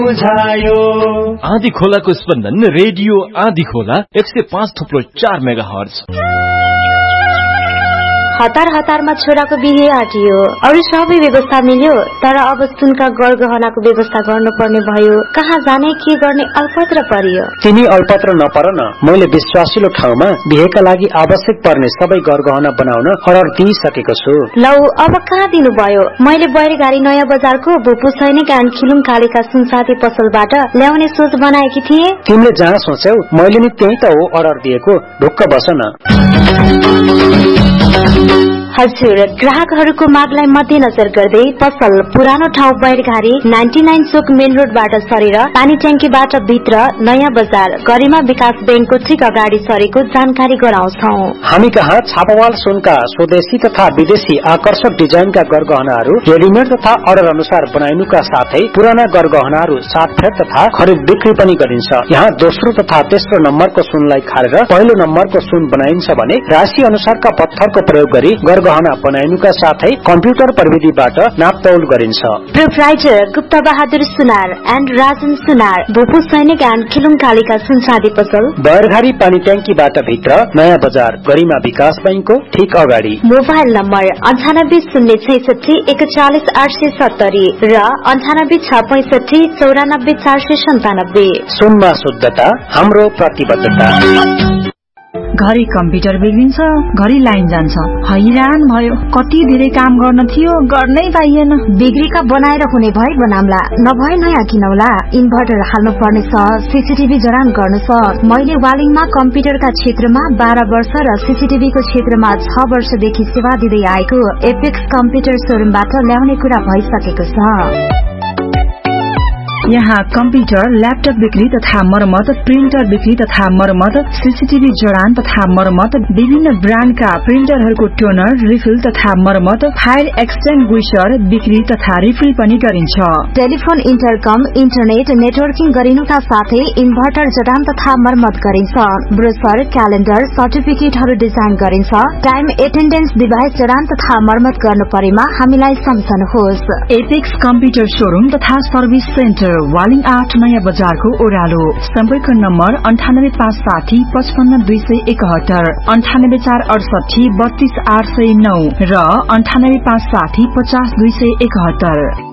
आँधी खोलाको स्पन्दन रेडियो आँधी खोला 105.4 मेगाहर्ज। हतार हतारमा छोराको बिहे आटियो, अरू सबै व्यवस्था मिल्यो, तर अब सुनका गरगहनाको व्यवस्था गर्नुपर्ने भयो। कहाँ जाने के गर्ने अल्पत्र परियो। तिमी अल्पत्र नपर न, मैले विश्वासिलो ठाउँमा बिहेका लागि आवश्यक पर्ने सबै गरगहना बनाउन अर्डर दिइसकेको छु। लौ अब कहाँ दिनुभयो? मैले बैरगाडी नयाँ बजारको भुपु सैनिक एन्ड खिलुङ कालीका सुनसाथी पसलबाट ल्याउने सोच बनाएकी थिए। तिमीले जहाँ सोच्यौ मैले नि त्यही त हो अर्डर दिएको, ढुक्क बस न। हजुर, ग्राहकहरूको मागलाई मध्यनजर गर्दै पसल पुरानो ठाउँ बैरघारी 99 चोक मेन रोडबाट सरेर पानी ट्याङ्कीबाट भित्र नयाँ बजार गरिमा विकास बैंकको ठिक अगाडि सरेको जानकारी गराउँछौ। हामी कहाँ छापावाल सुनका स्वदेशी तथा विदेशी आकर्षक डिजाइनका गरगहनाहरू रेडिमेड तथा अर्डर अनुसार बनाइनुका साथै पुराना गरगहनाहरू साटफेर तथा खरिद बिक्री पनि गरिन्छ। यहाँ दोस्रो तथा तेस्रो नम्बरको सुनलाई खारेर पहिलो नम्बरको सुन बनाइन्छ भने राशि अनुसारका पत्थरको प्रयोग गरी गहना बनाइनुका साथै कम्प्युटर प्रविधिबाट नापतौल गरिन्छ। Proprietor Gupta Bahadur Sunar and Rajan सुनार, भुपु सैनिक एन्ड खिलुङ कालीका सुनसादी पसल बैरघारी पानी ट्याङ्कीबाट भित्र नयाँ बजार गरिमा विकास बैंकको ठीक अगाडि। मोबाइल नम्बर 980661 41870 र 9865 94497। सुनमा शुद्धता हाम्रो प्रतिबद्धता। घरि कम्प्युटर बिग्रिन्छ, घरि लाइन जान्छ, हैरान भयो। कति धेरै काम गर्न थियो, गर्नै पाइएन। बिग्रीका बनाएर हुने भए बनाम्ला, नभए नयाँ किनौला। इन्भर्टर हाल्नु पर्नेछ, सीसीटीभी जडान गर्नु छ। मैले वालिङमा कम्प्युटरका क्षेत्रमा 12 वर्ष र सीसीटीभीको क्षेत्रमा 6 वर्षदेखि सेवा दिँदै आएको एपेक्स कम्प्युटर सोरुमबाट ल्याउने कुरा भइसकेको छ। यहाँ कम्प्युटर, ल्यापटप बिक्री तथा मर्मत, प्रिन्टर बिक्री तथा मर्मत, सीसीटीभी जडान तथा मर्मत, विभिन्न ब्रान्डका प्रिन्टरहरूको टोनर, रिफिल तथा मर्मत, फायर एक्सटिंग्विशर बिक्री तथा रिफिल पनि गरिन्छ। टेलिफोन, इन्टरकम, इन्टरनेट नेटवर्किङ गरिनुका साथै इन्भर्टर जडान तथा मर्मत गरिन्छ। ब्रोशर, क्यालेन्डर, सर्टिफिकेटहरू डिजाइन गरिन्छ। टाइम एटेन्डेन्स डिभाइस जडान तथा मर्मत गर्नु परेमा हामीलाई सम्झनुहोस्। एपेक्स कम्प्युटर शोरूम तथा सर्भिस सेन्टर, वालिङ 8 नयाँ बजारको ओह्रालो। सम्पर्क नम्बर 9856 55271, 98468 32809 र 98560 50271।